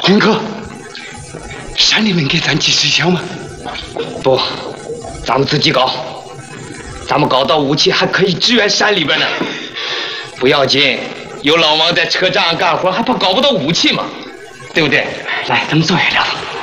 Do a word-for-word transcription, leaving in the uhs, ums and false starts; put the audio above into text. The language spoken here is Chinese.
洪哥，山里面给咱计水枪吗？ 不，咱们自己搞。咱们搞到武器还可以支援山里边呢。不要紧，有老王在车站上干活，还怕搞不到武器吗？对不对？ 来，咱们坐下聊。